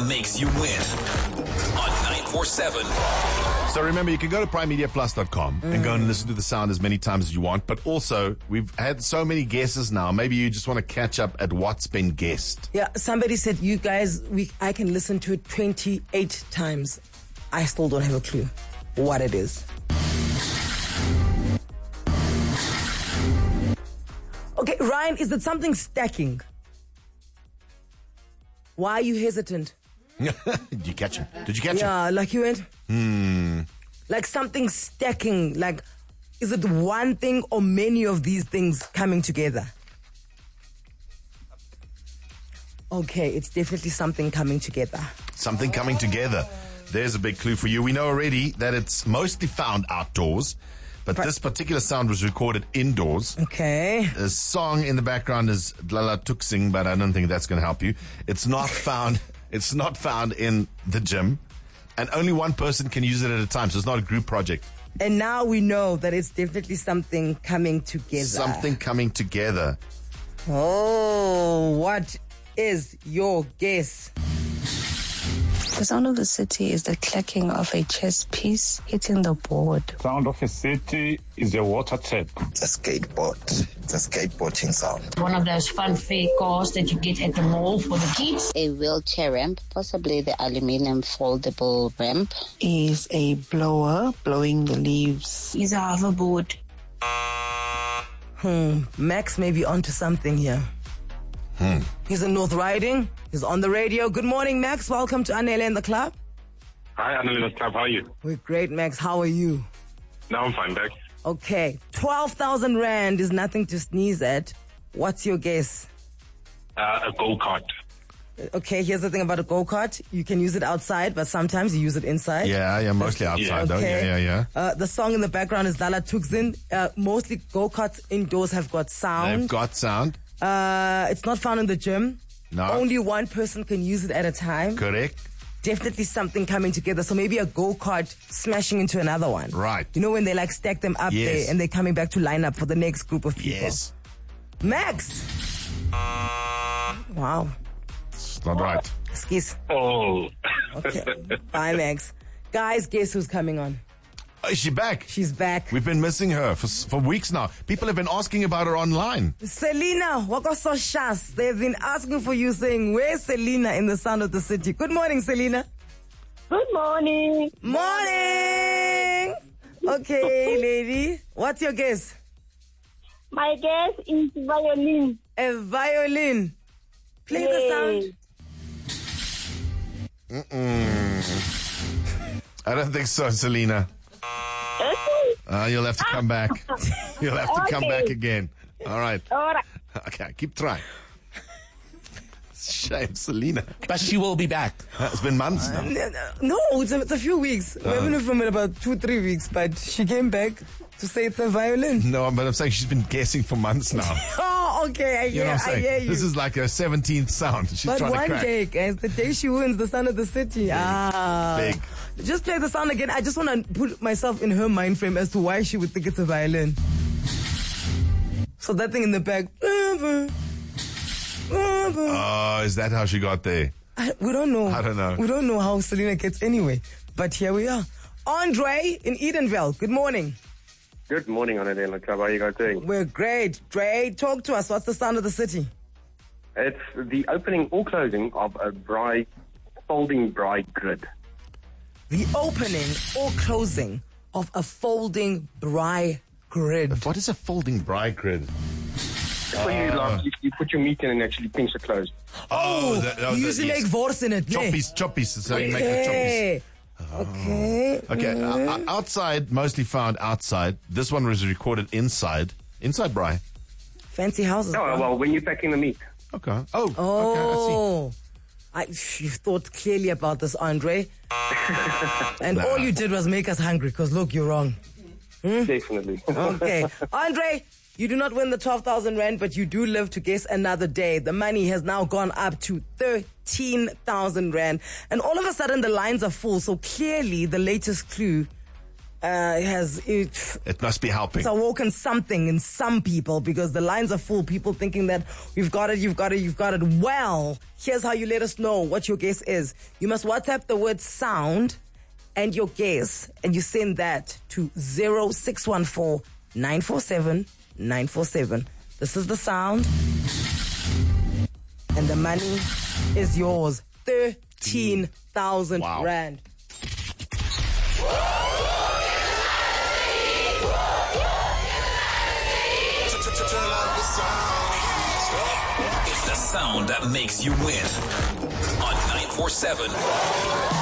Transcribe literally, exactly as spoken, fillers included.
makes you win on nine four seven. So remember, you can go to prime media plus dot com mm. and go and listen to the sound as many times as you want. But also, we've had so many guesses now. Maybe you just want to catch up at what's been guessed. Yeah, somebody said, you guys, we I can listen to it twenty-eight times. I still don't have a clue what it is. Okay, Ryan, is it something stacking? Why are you hesitant? Did you catch him? Did you catch yeah, him? Yeah, like you went? Hmm. Like something stacking. Like, is it one thing or many of these things coming together? Okay, it's definitely something coming together. Something coming together. There's a big clue for you. We know already that it's mostly found outdoors, but, but this particular sound was recorded indoors. Okay. The song in the background is Dlala Tuksing, but I don't think that's going to help you. It's not found. It's not found in the gym, and only one person can use it at a time, so it's not a group project. And now we know that it's definitely something coming together. Something coming together. Oh, what is your guess? The sound of the city is the clacking of a chess piece hitting the board. Sound of a city is a water tap. It's a skateboard. It's a skateboarding sound. One of those fun fair cars that you get at the mall for the kids. A wheelchair ramp, possibly the aluminium foldable ramp. Is a blower blowing the leaves. Is a hoverboard. Hmm, Max may be onto something here. Hmm. He's in North Riding. He's on the radio. Good morning, Max. Welcome to Anele and the Club. Hi, Anele and the Club. How are you? We're great, Max. How are you? No, I'm fine, Bex. Okay. twelve thousand rand is nothing to sneeze at. What's your guess? Uh, a go-kart. Okay, here's the thing about a go-kart. You can use it outside, but sometimes you use it inside. Yeah, yeah, mostly outside yeah. though. Okay. Yeah, yeah, yeah. Uh, the song in the background is Dlala Tuksing. Uh, mostly go-karts indoors have got sound. They've got sound. Uh, it's not found in the gym. No. Only one person can use it at a time. Correct. Definitely something coming together. So maybe a go-kart smashing into another one. Right. You know when they like stack them up Yes. there and they're coming back to line up for the next group of people. Yes. Max. Wow. It's not right. Skis. Oh. Okay. Bye, Max. Guys, guess who's coming on? Oh, is she back? She's back. We've been missing her for for weeks now. People have been asking about her online. Selena, Wakaso Shas. They've been asking for you, saying, where's Selena in the sound of the city? Good morning, Selena. Good morning. Morning. Okay, lady. What's your guess? My guess is violin. A violin. Play the sound. Mm-mm. I don't think so, Selena. Uh, you'll have to come back. You'll have to Okay. come back again. All right. All right. Okay, keep trying. Shame, Selena. But she will be back. It's been months now. No, it's a, it's a few weeks. We haven't heard from her about two, three weeks, but she came back to say it's a violin. No, but I'm saying she's been guessing for months now. Oh, okay. I You hear, know what I'm I saying? hear you. This is like her seventeenth sound. She's but trying one to crack. day, guys, the day she wins the sound of the city. Ah. Big. Just play the sound again. I just want to put myself in her mind frame as to why she would think it's a violin. So that thing in the back. Oh, is that how she got there? I, we don't know. I don't know. We don't know how Selena gets anyway. But here we are. Andre in Edenville. Good morning. Good morning, Anele and the Club. How are you guys doing? We're great. Dre, talk to us. What's the sound of the city? It's the opening or closing of a braai, folding braai grid. The opening or closing of a folding braai grid. What is a folding braai grid? So you, like, you, you put your meat in and actually things are closed. Oh, that, you usually make wors in it. ne? Choppies, choppies. So you make the Okay. choppies. Okay. Okay, Mm. uh, outside, mostly found outside. This one was recorded inside. Inside braai. Fancy houses. No, bro. well, when you're packing the meat. Okay. Oh, Oh. I, you thought clearly about this, Andre. And Nah. all you did was make us hungry, because look, you're wrong. Hmm? Definitely. Okay. Andre, you do not win the twelve thousand rand, but you do live to guess another day. The money has now gone up to thirteen thousand rand. And all of a sudden, the lines are full. So clearly, the latest clue uh, has it, It must be helping. it's awoken something in some people because the lines are full. People thinking that we've got it, you've got it, you've got it. Well, here's how you let us know what your guess is. You must WhatsApp the word sound and your guess, and you send that to zero six one four nine four seven nine four seven. This is the sound, and the money is yours. thirteen thousand Wow. rand. It's the sound that makes you win on nine four seven.